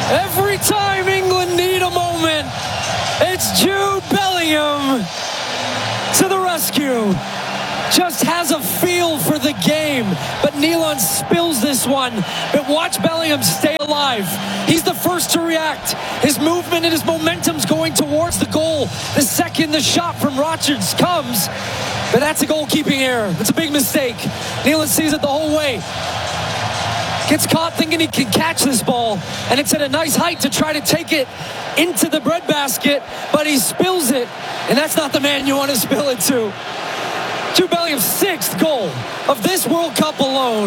Every time England need a moment, it's Jude Bellingham to the rescue. Just has a feel for the game, but Nyland spills this one. But watch Bellingham stay alive. He's the first to react. His movement and his momentum's going towards the goal. The second the shot from Rodgers comes, but that's a goalkeeping error. That's a big mistake. Nyland sees it the whole way. Gets caught thinking he can catch this ball, and it's at a nice height to try to take it into the breadbasket, but he spills it, and that's not the man you want to spill it to. Jude Bellingham's 6th goal of this World Cup alone.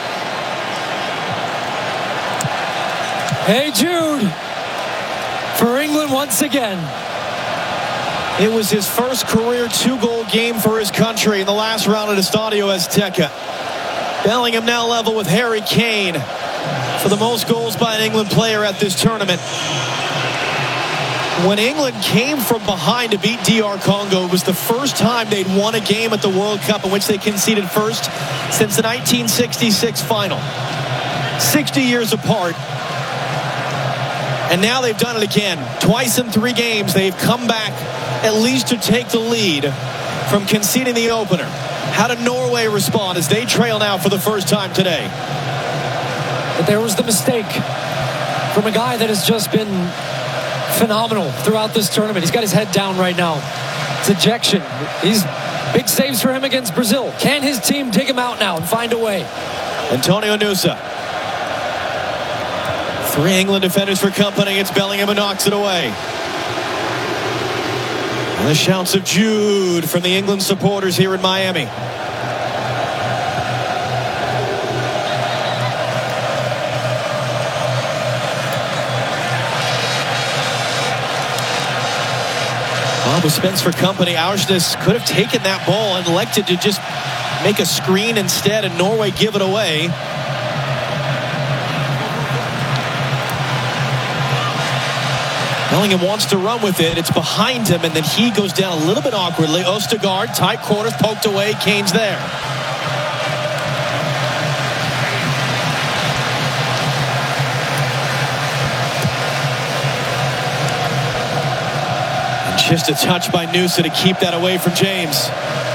Hey, Jude, for England once again. It was his first career 2-goal game for his country in the last round at Estadio Azteca. Bellingham now level with Harry Kane for the most goals by an England player at this tournament. When England came from behind to beat DR Congo, it was the first time they'd won a game at the World Cup in which they conceded first since the 1966 final. 60 years apart. And now they've done it again. Twice in 3 games, they've come back at least to take the lead from conceding the opener. How did Norway respond as they trail now for the first time today? But there was the mistake from a guy that has just been phenomenal throughout this tournament. He's got his head down right now. It's ejection. He's big saves for him against Brazil. Can his team dig him out now and find a way? Antonio Nusa. 3 England defenders for company. It's Bellingham who knocks it away. And the shouts of Jude from the England supporters here in Miami. Bob with Spence for company. Aursnes could have taken that ball and elected to just make a screen instead, and Norway give it away. Bellingham wants to run with it. It's behind him, and then he goes down a little bit awkwardly. Østigård, tight corners, poked away. Kane's there. And just a touch by Nusa to keep that away from James.